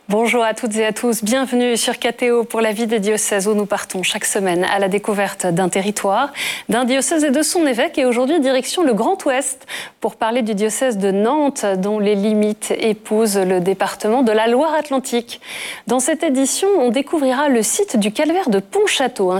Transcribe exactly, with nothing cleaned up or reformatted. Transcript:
Bonjour à toutes et à tous, bienvenue sur K T O pour la vie des diocèses où nous partons chaque semaine à la découverte d'un territoire, d'un diocèse et de son évêque. Et aujourd'hui, direction le Grand Ouest pour parler du diocèse de Nantes dont les limites épousent le département de la Loire-Atlantique. Dans cette édition, on découvrira le site du calvaire de Pontchâteau, un